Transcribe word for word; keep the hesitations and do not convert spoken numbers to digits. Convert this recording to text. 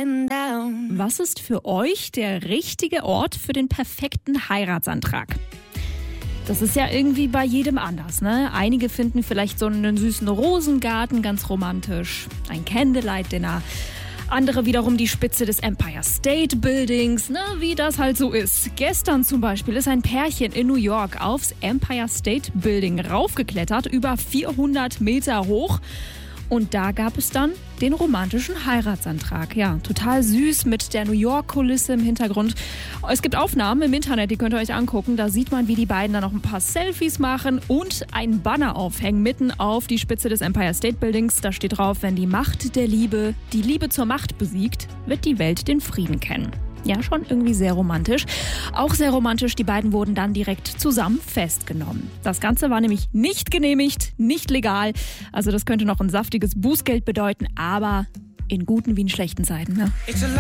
Was ist für euch der richtige Ort für den perfekten Heiratsantrag? Das ist ja irgendwie bei jedem anders, ne? Einige finden vielleicht so einen süßen Rosengarten ganz romantisch, ein Candlelight-Dinner. Andere wiederum die Spitze des Empire State Buildings, ne, wie das halt so ist. Gestern zum Beispiel ist ein Pärchen in New York aufs Empire State Building raufgeklettert, über vierhundert Meter hoch. Und da gab es dann den romantischen Heiratsantrag. Ja, total süß mit der New York-Kulisse im Hintergrund. Es gibt Aufnahmen im Internet, die könnt ihr euch angucken. Da sieht man, wie die beiden dann noch ein paar Selfies machen und ein Banner aufhängen mitten auf die Spitze des Empire State Buildings. Da steht drauf, wenn die Macht der Liebe die Liebe zur Macht besiegt, wird die Welt den Frieden kennen. Ja, schon irgendwie sehr romantisch. Auch sehr romantisch, die beiden wurden dann direkt zusammen festgenommen. Das Ganze war nämlich nicht genehmigt, nicht legal. Also das könnte noch ein saftiges Bußgeld bedeuten, aber in guten wie in schlechten Zeiten, ne?